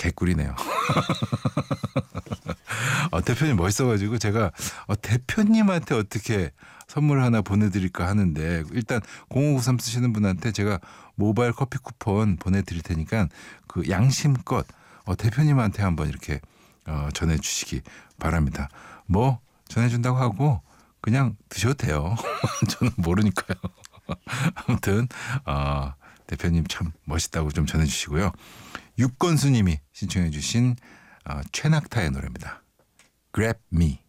개꿀이네요. 대표님 멋있어가지고 제가 대표님한테 어떻게 선물 하나 보내드릴까 하는데 일단 0593 쓰시는 분한테 제가 모바일 커피 쿠폰 보내드릴 테니까 그 양심껏 대표님한테 한번 이렇게 전해주시기 바랍니다. 뭐 전해준다고 하고 그냥 드셔도 돼요. 저는 모르니까요. 아무튼 대표님 참 멋있다고 좀 전해주시고요. 육건수님이 신청해 주신 최낙타의 노래입니다. Grab Me.